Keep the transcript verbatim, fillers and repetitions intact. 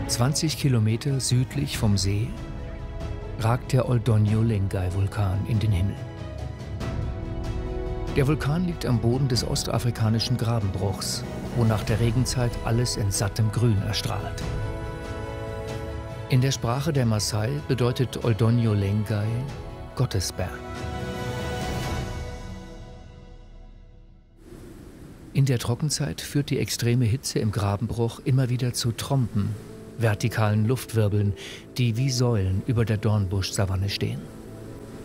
zwanzig Kilometer südlich vom See ragt der Oldonyo Lengai-Vulkan in den Himmel. Der Vulkan liegt am Boden des ostafrikanischen Grabenbruchs, wo nach der Regenzeit alles in sattem Grün erstrahlt. In der Sprache der Maasai bedeutet Oldonyo Lengai Gottesberg. In der Trockenzeit führt die extreme Hitze im Grabenbruch immer wieder zu Trompen, vertikalen Luftwirbeln, die wie Säulen über der Dornbusch-Savanne stehen.